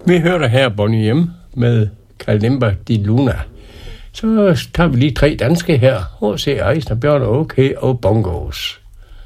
Vi hørte her Bonnie M. med Kalimba di Luna. Så tager vi lige 3 danske her. H.C. Eisner, Bjørn OK og Bongos.